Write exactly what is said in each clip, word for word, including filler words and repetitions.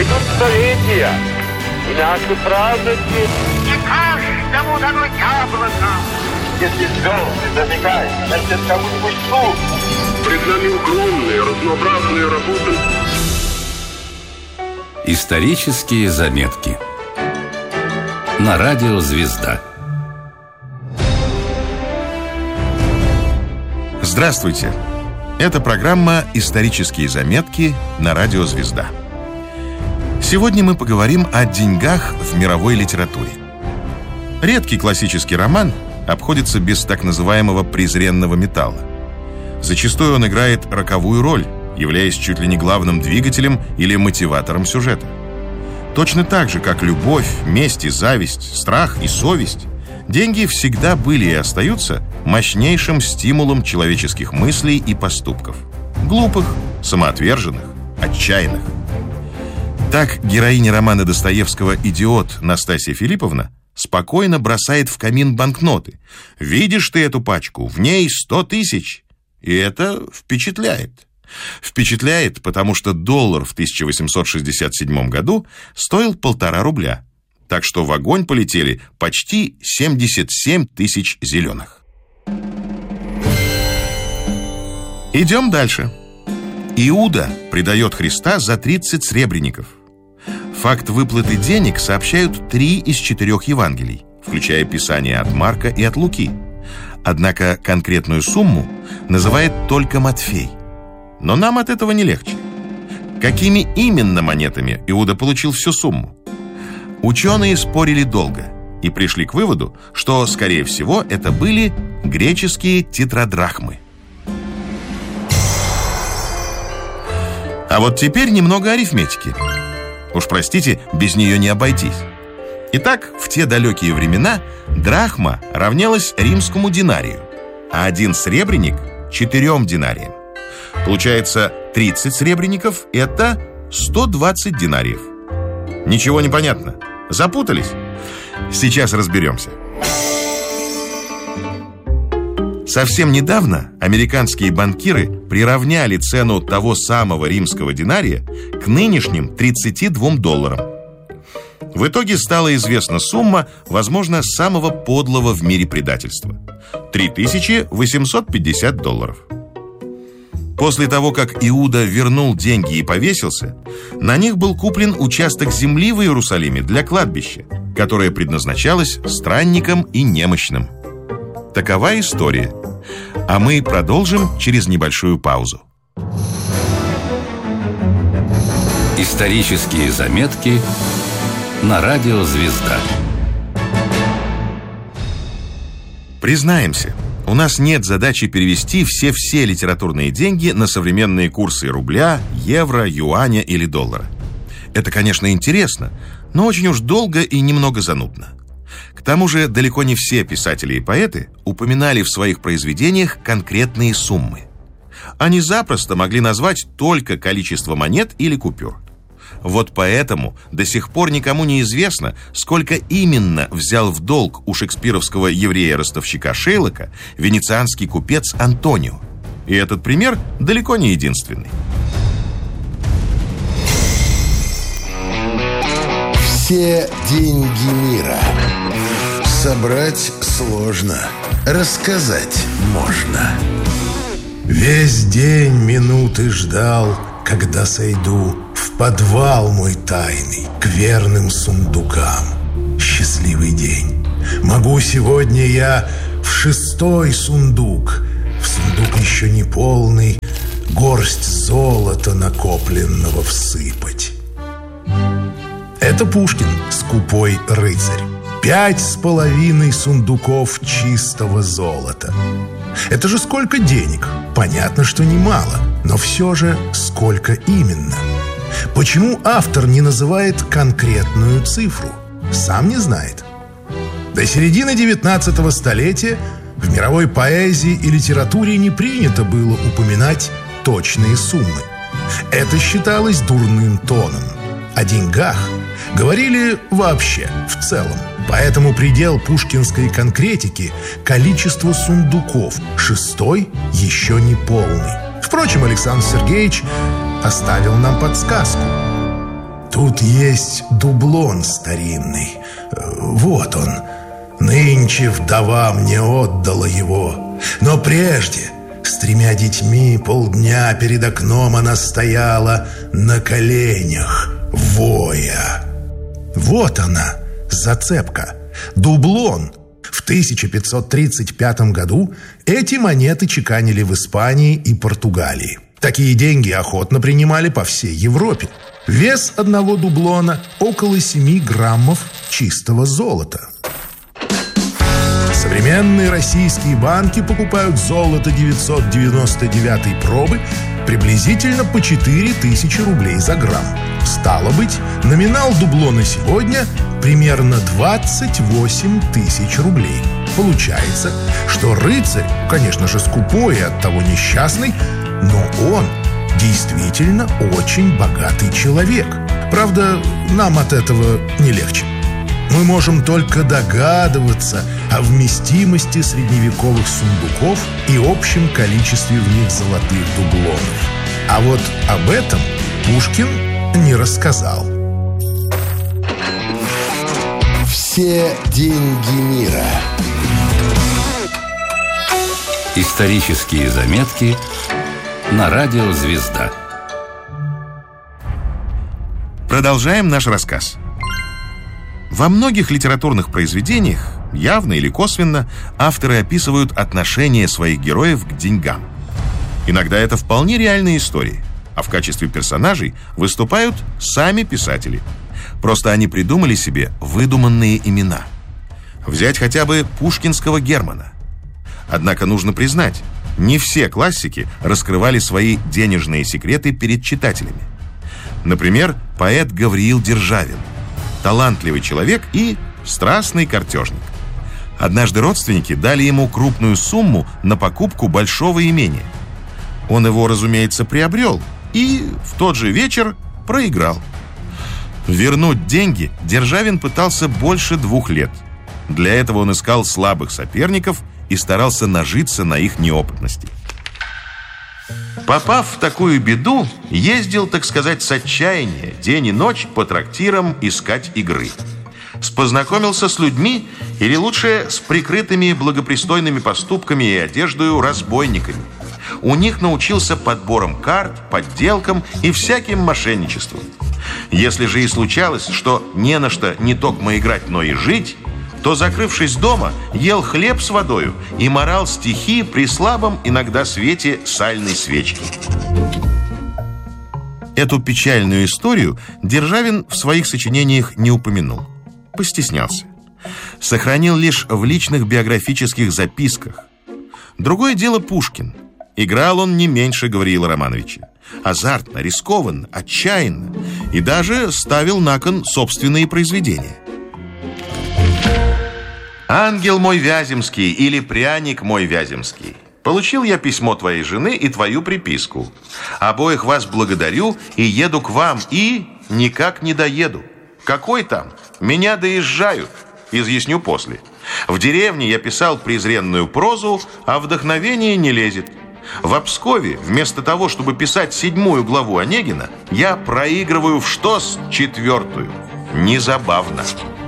Пройдут столетия, и наши праздники. И каждому дано яблоко. Если звезды зажигают, значит, кому-нибудь суд. Пред нами огромные, разнообразные работы. Исторические заметки на радио «Звезда». Здравствуйте! Это программа «Исторические заметки» на радио «Звезда». Сегодня мы поговорим о деньгах в мировой литературе. Редкий классический роман обходится без так называемого презренного металла. Зачастую он играет роковую роль, являясь чуть ли не главным двигателем или мотиватором сюжета. Точно так же, как любовь, месть и зависть, страх и совесть, деньги всегда были и остаются мощнейшим стимулом человеческих мыслей и поступков. Глупых, самоотверженных, отчаянных. Так героиня романа Достоевского «Идиот» Настасья Филипповна спокойно бросает в камин банкноты. «Видишь ты эту пачку? В ней сто тысяч!» И это впечатляет. Впечатляет, потому что доллар в тысяча восемьсот шестьдесят седьмом году стоил полтора рубля. Так что в огонь полетели почти семьдесят семь тысяч зеленых. Идем дальше. Иуда предает Христа за тридцать сребреников. Факт выплаты денег сообщают три из четырех Евангелий, включая Писания от Марка и от Луки. Однако конкретную сумму называет только Матфей. Но нам от этого не легче. Какими именно монетами Иуда получил всю сумму? Ученые спорили долго и пришли к выводу, что, скорее всего, это были греческие тетрадрахмы. А вот теперь немного арифметики. Уж простите, без нее не обойтись. Итак, в те далекие времена драхма равнялась римскому динарию, а один сребреник – четырем динариям. Получается, тридцать сребреников – это сто двадцать динариев. Ничего не понятно? Запутались? Сейчас разберемся. Совсем недавно американские банкиры приравняли цену того самого римского динария к нынешним тридцати двум долларам. В итоге стала известна сумма, возможно, самого подлого в мире предательства – три тысячи восемьсот пятьдесят долларов. После того, как Иуда вернул деньги и повесился, на них был куплен участок земли в Иерусалиме для кладбища, которое предназначалось странникам и немощным. Такова история. А мы продолжим через небольшую паузу. Исторические заметки на радио «Звезда». Признаемся, у нас нет задачи перевести все-все литературные деньги на современные курсы рубля, евро, юаня или доллара. Это, конечно, интересно, но очень уж долго и немного занудно. К тому же далеко не все писатели и поэты упоминали в своих произведениях конкретные суммы. Они запросто могли назвать только количество монет или купюр. Вот поэтому до сих пор никому не известно, сколько именно взял в долг у шекспировского еврея-ростовщика Шейлока венецианский купец Антонио. И этот пример далеко не единственный. Все деньги мира собрать сложно, рассказать можно. Весь день минуты ждал, когда сойду в подвал мой тайный к верным сундукам. Счастливый день. Могу сегодня я в шестой сундук, в сундук еще не полный, горсть золота накопленного всыпать. Это Пушкин, скупой рыцарь. Пять с половиной сундуков чистого золота. Это же сколько денег? Понятно, что немало, но все же сколько именно? Почему автор не называет конкретную цифру? Сам не знает. До середины девятнадцатого столетия в мировой поэзии и литературе не принято было упоминать точные суммы. Это считалось дурным тоном. О деньгах говорили вообще, в целом. Поэтому предел пушкинской конкретики – количество сундуков, шестой еще не полный. Впрочем, Александр Сергеевич оставил нам подсказку. Тут есть дублон старинный. Вот он. Нынче вдова мне отдала его. Но прежде, с тремя детьми, полдня перед окном она стояла на коленях, воя. Вот она, зацепка. Дублон. В тысяча пятьсот тридцать пятом году эти монеты чеканили в Испании и Португалии. Такие деньги охотно принимали по всей Европе. Вес одного дублона около семи граммов чистого золота. Современные российские банки покупают золото девятьсот девяносто девятой пробы приблизительно по четыре тысячи рублей за грамм. Стало быть, номинал дублона сегодня примерно двадцать восемь тысяч рублей. Получается, что рыцарь, конечно же, скупой и оттого несчастный, но он действительно очень богатый человек. Правда, нам от этого не легче. Мы можем только догадываться о вместимости средневековых сундуков и общем количестве в них золотых дублонов. А вот об этом Пушкин не рассказал. Все деньги мира. Исторические заметки на радио «Звезда». Продолжаем наш рассказ. Во многих литературных произведениях, явно или косвенно, авторы описывают отношение своих героев к деньгам. Иногда это вполне реальные истории, а в качестве персонажей выступают сами писатели. Просто они придумали себе выдуманные имена. Взять хотя бы пушкинского Германа. Однако нужно признать, не все классики раскрывали свои денежные секреты перед читателями. Например, поэт Гавриил Державин. Талантливый человек и страстный картежник. Однажды родственники дали ему крупную сумму на покупку большого имения. Он его, разумеется, приобрел и в тот же вечер проиграл. Вернуть деньги Державин пытался больше двух лет. Для этого он искал слабых соперников и старался нажиться на их неопытности. Попав в такую беду, ездил, так сказать, с отчаяния день и ночь по трактирам искать игры. Познакомился с людьми, или лучше с прикрытыми благопристойными поступками и одеждою разбойниками. У них научился подбором карт, подделкам и всяким мошенничеством. Если же и случалось, что не на что не токмо играть, но и жить, то, закрывшись дома, ел хлеб с водою и морал стихи при слабом иногда свете сальной свечки. Эту печальную историю Державин в своих сочинениях не упомянул. Постеснялся. Сохранил лишь в личных биографических записках. Другое дело Пушкин. Играл он не меньше Гавриила Романовича. Азартно, рискованно, отчаянно. И даже ставил на кон собственные произведения. «Ангел мой Вяземский» или «Пряник мой Вяземский». Получил я письмо твоей жены и твою приписку. Обоих вас благодарю и еду к вам, и никак не доеду. Какой там? Меня доезжают. Изъясню после. В деревне я писал презренную прозу, а вдохновение не лезет. В Пскове вместо того, чтобы писать седьмую главу Онегина, я проигрываю в ШТОС четвертую. Незабавно.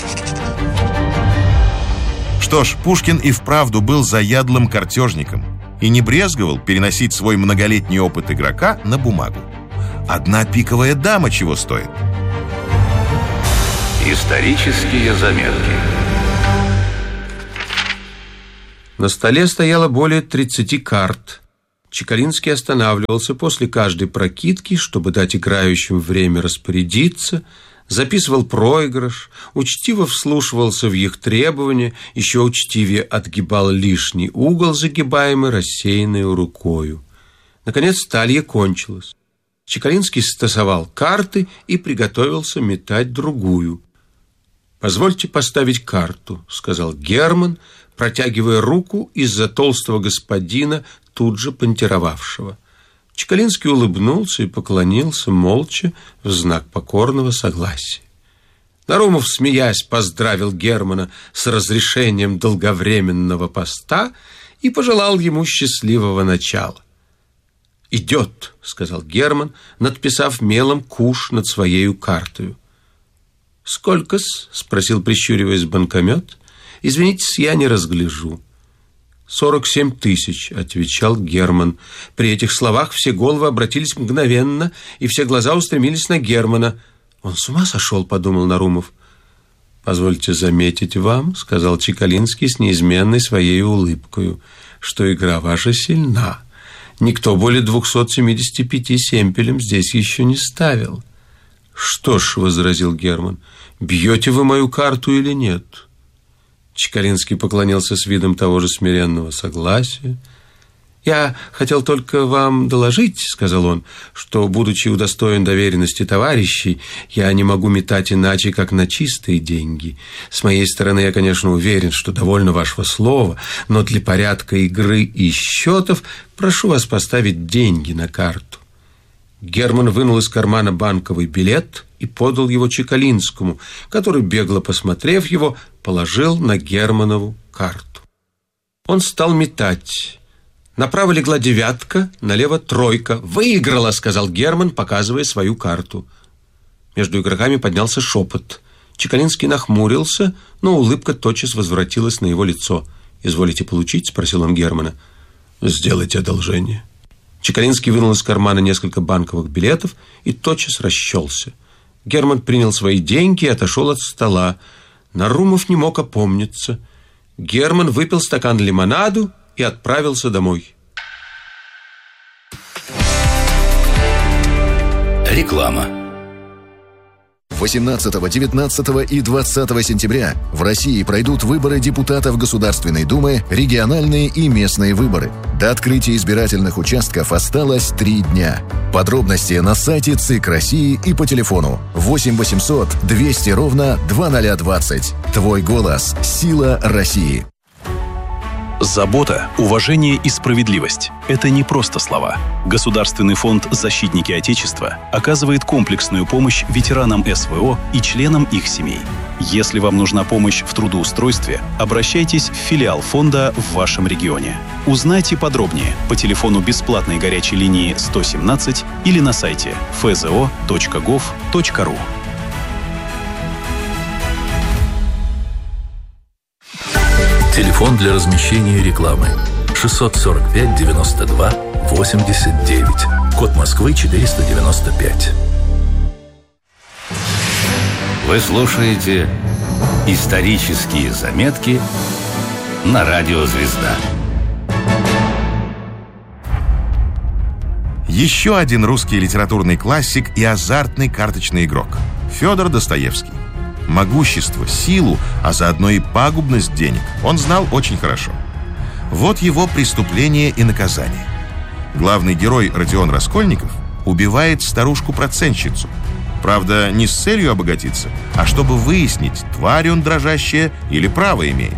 Что ж, Пушкин и вправду был заядлым картежником и не брезговал переносить свой многолетний опыт игрока на бумагу. Одна пиковая дама чего стоит. Исторические заметки. На столе стояло более тридцати карт. Чекалинский останавливался после каждой прокидки, чтобы дать играющим время распорядиться, записывал проигрыш, учтиво вслушивался в их требования, еще учтивее отгибал лишний угол, загибаемый рассеянной рукою. Наконец сталья кончилась. Чекалинский стасовал карты и приготовился метать другую. «Позвольте поставить карту», — сказал Герман, протягивая руку из-за толстого господина, тут же понтировавшего. Чекалинский улыбнулся и поклонился молча в знак покорного согласия. Нарумов, смеясь, поздравил Германа с разрешением долговременного поста и пожелал ему счастливого начала. «Идет», — сказал Герман, надписав мелом куш над своею картою. «Сколько-с?» — спросил, прищуриваясь, банкомет. «Извините-с, я не разгляжу». «Сорок семь тысяч», — отвечал Герман. При этих словах все головы обратились мгновенно, и все глаза устремились на Германа. «Он с ума сошел», — подумал Нарумов. «Позвольте заметить вам», — сказал Чекалинский с неизменной своей улыбкою, «что игра ваша сильна. Никто более двухсот семидесяти пяти семпелем здесь еще не ставил». «Что ж», — возразил Герман, — «бьете вы мою карту или нет?» Чекалинский поклонился с видом того же смиренного согласия. «Я хотел только вам доложить, — сказал он, — что, будучи удостоен доверенности товарищей, я не могу метать иначе, как на чистые деньги. С моей стороны, я, конечно, уверен, что довольно вашего слова, но для порядка игры и счетов прошу вас поставить деньги на карту». Герман вынул из кармана банковый билет и подал его Чекалинскому, который, бегло посмотрев его, положил на Германову карту. Он стал метать. Направо легла девятка, налево тройка. «Выиграла», — сказал Герман, показывая свою карту. Между игроками поднялся шепот. Чекалинский нахмурился, но улыбка тотчас возвратилась на его лицо. «Изволите получить?» — спросил он Германа. «Сделайте одолжение». Чекалинский вынул из кармана несколько банковых билетов и тотчас расчелся. Герман принял свои деньги и отошел от стола. Нарумов не мог опомниться. Герман выпил стакан лимонаду и отправился домой. Реклама. восемнадцатого, девятнадцатого и двадцатого сентября в России пройдут выборы депутатов Государственной Думы, региональные и местные выборы. До открытия избирательных участков осталось три дня. Подробности на сайте ЦИК России и по телефону восемь восемьсот двести ровно двадцать двадцать. Твой голос – сила России. Забота, уважение и справедливость – это не просто слова. Государственный фонд «Защитники Отечества» оказывает комплексную помощь ветеранам СВО и членам их семей. Если вам нужна помощь в трудоустройстве, обращайтесь в филиал фонда в вашем регионе. Узнайте подробнее по телефону бесплатной горячей линии сто семнадцать или на сайте эф зэ о точка гов точка ру. Телефон для размещения рекламы шестьсот сорок пять девяносто два восемьдесят девять. Код Москвы четыреста девяносто пять. Вы слушаете «Исторические заметки» на радио «Звезда». Еще один русский литературный классик и азартный карточный игрок – Федор Достоевский. Могущество, силу, а заодно и пагубность денег он знал очень хорошо. Вот его преступление и наказание. Главный герой Родион Раскольников убивает старушку-процентщицу. Правда, не с целью обогатиться, а чтобы выяснить, тварь он дрожащая или право имеет.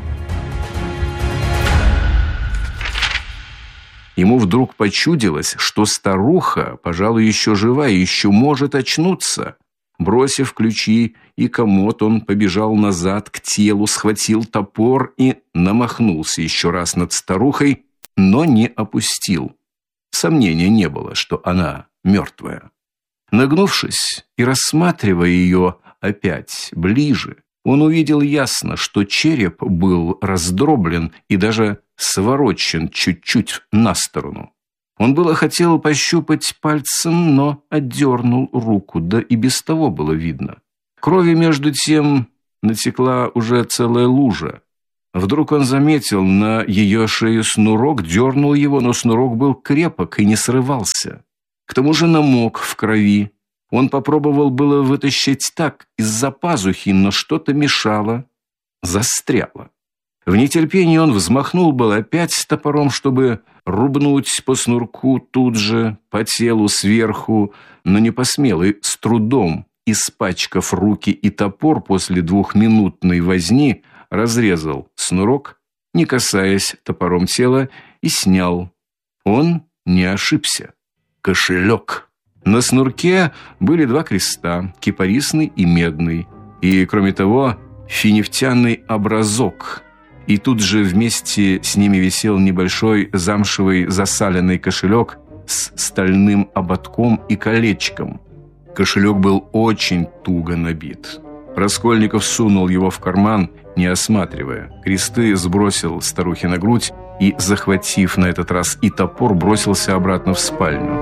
Ему вдруг почудилось, что старуха, пожалуй, еще жива и еще может очнуться. Бросив ключи и комод, он побежал назад к телу, схватил топор и намахнулся еще раз над старухой, но не опустил. Сомнения не было, что она мертвая. Нагнувшись и рассматривая ее опять ближе, он увидел ясно, что череп был раздроблен и даже сворочен чуть-чуть на сторону. Он было хотел пощупать пальцем, но отдернул руку, да и без того было видно. Крови между тем натекла уже целая лужа. Вдруг он заметил на ее шее снурок, дернул его, но снурок был крепок и не срывался. К тому же намок в крови. Он попробовал было вытащить так из-за пазухи, но что-то мешало, застряло. В нетерпении он взмахнул был опять топором, чтобы рубнуть по снурку тут же, по телу сверху, но не посмел и с трудом, испачкав руки и топор после двухминутной возни, разрезал снурок, не касаясь топором тела, и снял. Он не ошибся. Кошелек. На снурке были два креста, кипарисный и медный, и, кроме того, финифтяный образок. И тут же вместе с ними висел небольшой замшевый засаленный кошелек с стальным ободком и колечком. Кошелек был очень туго набит. Раскольников сунул его в карман, не осматривая. Кресты сбросил старухе на грудь и, захватив на этот раз и топор, бросился обратно в спальню.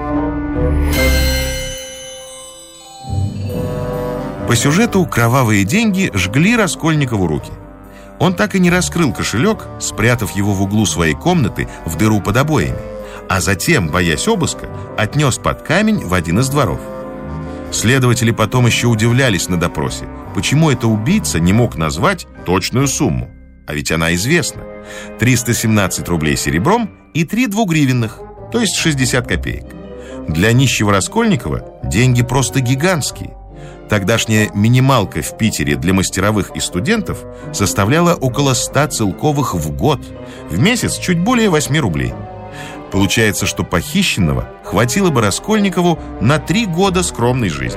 По сюжету кровавые деньги жгли Раскольникову руки. Он так и не раскрыл кошелек, спрятав его в углу своей комнаты в дыру под обоями, а затем, боясь обыска, отнес под камень в один из дворов. Следователи потом еще удивлялись на допросе, почему это убийца не мог назвать точную сумму. А ведь она известна. триста семнадцать рублей серебром и три двугривенных, то есть шестьдесят копеек. Для нищего Раскольникова деньги просто гигантские. Тогдашняя минималка в Питере для мастеровых и студентов составляла около ста целковых в год, в месяц чуть более восьми рублей. Получается, что похищенного хватило бы Раскольникову на три года скромной жизни.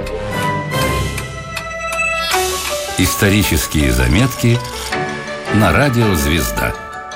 Исторические заметки на радио «Звезда».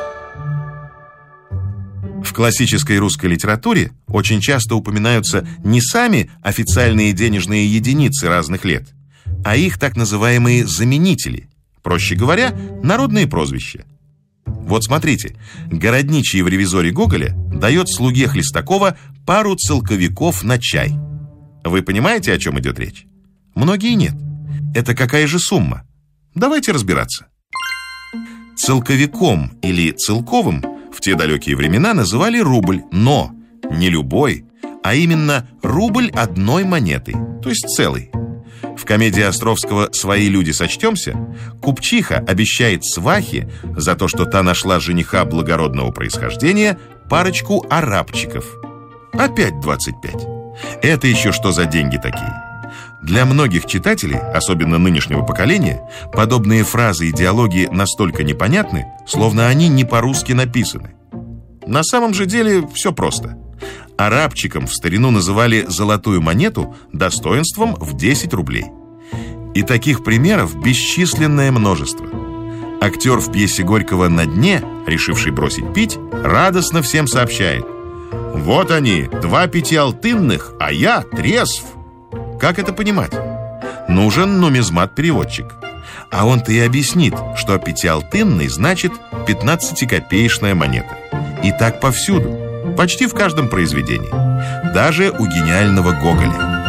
В классической русской литературе очень часто упоминаются не сами официальные денежные единицы разных лет, а их так называемые заменители, проще говоря, народные прозвища. Вот смотрите, городничий в «Ревизоре» Гоголя дает слуге Хлестакова пару целковиков на чай. Вы понимаете, о чем идет речь? Многие нет. Это какая же сумма? Давайте разбираться. Целковиком или целковым в те далекие времена называли рубль, но не любой, а именно рубль одной монетой, то есть целый. В комедии Островского «Свои люди, сочтемся» купчиха обещает свахе за то, что та нашла жениха благородного происхождения, парочку арабчиков. Опять двадцать пять. Это еще что за деньги такие? Для многих читателей, особенно нынешнего поколения, подобные фразы и диалоги настолько непонятны, словно они не по-русски написаны. На самом же деле все просто. Арабчиком в старину называли золотую монету достоинством в десять рублей. И таких примеров бесчисленное множество. Актер в пьесе Горького «На дне», решивший бросить пить, радостно всем сообщает: «Вот они, два пятиалтынных, а я трезв». Как это понимать? Нужен нумизмат-переводчик. А он-то и объяснит, что пятиалтынный значит пятнадцатикопеечная монета. И так повсюду, почти в каждом произведении. Даже у гениального Гоголя.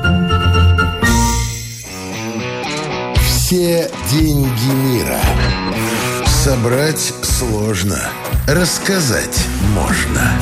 Все деньги мира. Собрать сложно, рассказать можно.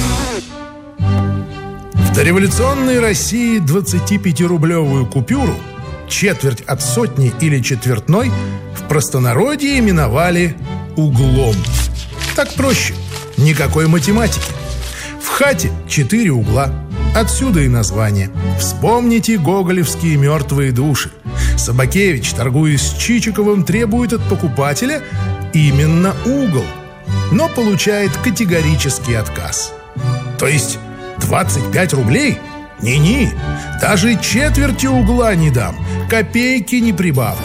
В дореволюционной России двадцатипятирублевую купюру, четверть от сотни или четвертной, в простонародье именовали углом. Так проще, никакой математики. В хате четыре угла, отсюда и название. Вспомните гоголевские мертвые души. Собакевич, торгуясь с Чичиковым, требует от покупателя именно угол, но получает категорический отказ. То есть двадцать пять рублей? Ни-ни, даже четверти угла не дам, копейки не прибавлю.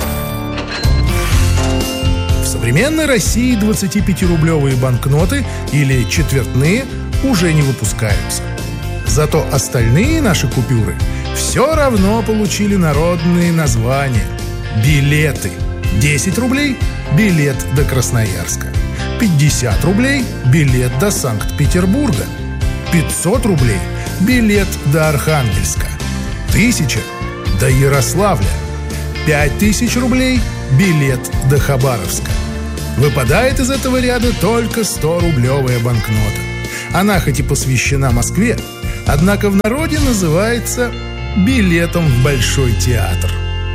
В современной России двадцатипятирублевые банкноты или четвертные уже не выпускаются. Зато остальные наши купюры все равно получили народные названия. Билеты. десять рублей – билет до Красноярска. пятьдесят рублей – билет до Санкт-Петербурга. пятьсот рублей – билет до Архангельска. тысяча – до Ярославля. пять тысяч рублей – билет до Хабаровска. Выпадает из этого ряда только сто-рублевая банкнота. Она хоть и посвящена Москве, однако в народе называется билетом в Большой театр.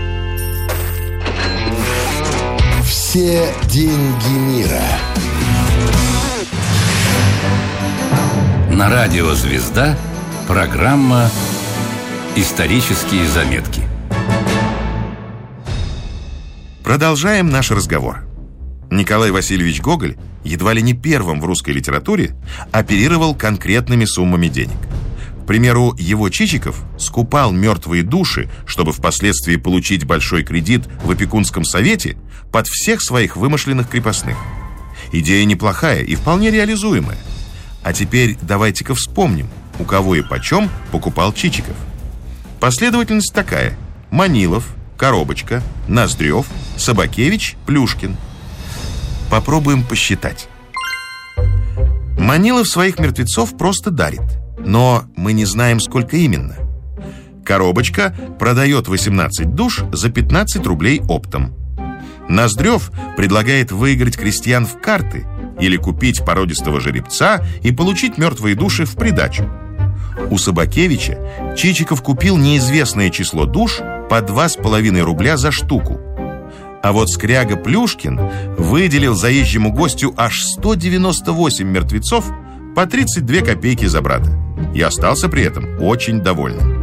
Все деньги мира. На радио «Звезда» программа «Исторические заметки». Продолжаем наш разговор. Николай Васильевич Гоголь едва ли не первым в русской литературе оперировал конкретными суммами денег. К примеру, его Чичиков скупал мертвые души, чтобы впоследствии получить большой кредит в опекунском совете под всех своих вымышленных крепостных. Идея неплохая и вполне реализуемая. А теперь давайте-ка вспомним, у кого и почем покупал Чичиков. Последовательность такая: Манилов, Коробочка, Ноздрев, Собакевич, Плюшкин. Попробуем посчитать. Манилов своих мертвецов просто дарит, но мы не знаем, сколько именно. Коробочка продает восемнадцать душ за пятнадцать рублей оптом. Ноздрев предлагает выиграть крестьян в карты или купить породистого жеребца и получить мертвые души в придачу. У Собакевича Чичиков купил неизвестное число душ по два с половиной рубля за штуку. А вот скряга Плюшкин выделил заезжему гостю аж сто девяносто восемь мертвецов по тридцать две копейки за брата. И остался при этом очень довольным.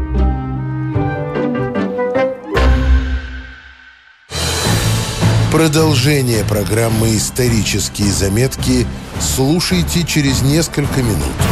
Продолжение программы «Исторические заметки» слушайте через несколько минут.